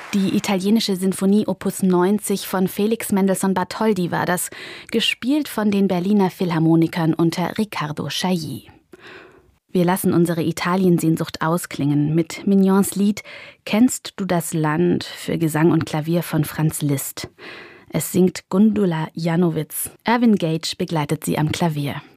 Die italienische Sinfonie Opus 90 von Felix Mendelssohn Bartholdy war das, gespielt von den Berliner Philharmonikern unter Riccardo Chailly. Wir lassen unsere Italiensehnsucht ausklingen mit Mignons Lied »Kennst du das Land« für Gesang und Klavier von Franz Liszt. Es singt Gundula Janowitz. Irvin Gage begleitet sie am Klavier.